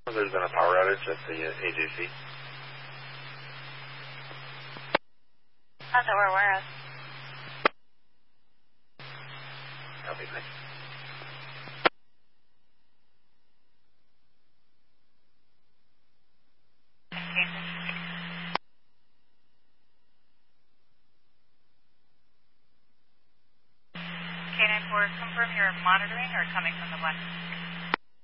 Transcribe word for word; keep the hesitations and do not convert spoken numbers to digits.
There's been a power outage at the uh, A J C. That's what we're aware of. Copy, thanks. K nine four, confirm you're monitoring or coming from the west?